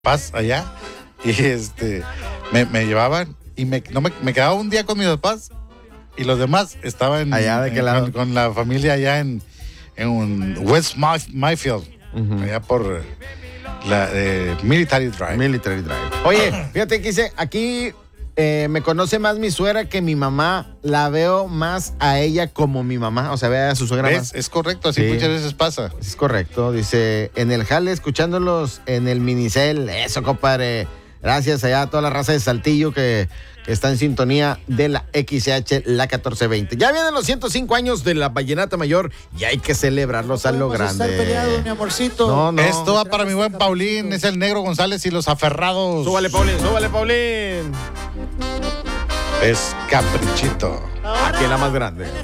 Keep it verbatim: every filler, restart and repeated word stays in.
papás allá y este me, me llevaban y me, no me, me quedaba un día con mis papás y los demás estaban allá de qué en, lado con, con la familia allá en, en un West Mayfield, uh-huh. allá por la eh, Military Drive. Military Drive. Oye, fíjate que dice aquí eh, me conoce más mi suegra que mi mamá. La veo más a ella como mi mamá. O sea, ve a su suegra más. Es correcto, así sí. Muchas veces pasa. Es correcto. Dice, en el jale, escuchándolos en el minicel. Eso, compadre. Gracias allá a toda la raza de Saltillo que, que está en sintonía de la X C H, la catorce veinte. Ya vienen los ciento cinco años de la Vallenata Mayor y hay que celebrarlos no a lo grande. Estar peleado, mi amorcito. No, no. Esto va para mi buen Paulín, es el Negro González y los aferrados. Súbale, Paulín, súbale, Paulín. Es Caprichito. Aquí la más grande.